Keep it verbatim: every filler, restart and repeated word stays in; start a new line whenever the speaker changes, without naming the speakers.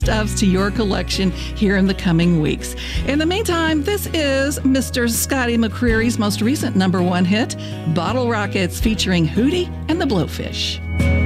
ofs to your collection here in the coming weeks. In the meantime, this is Mister Scotty McCreery's most recent number one hit, Bottle Rockets, featuring Hootie and the Blowfish.